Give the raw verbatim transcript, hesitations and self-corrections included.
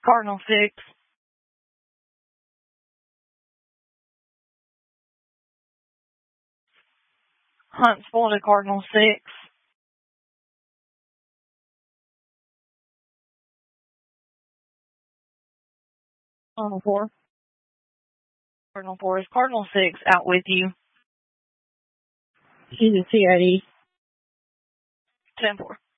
Cardinal six. Huntsville to Cardinal six. Cardinal four. Cardinal four is Cardinal six out with you. She's a C I D. ten four.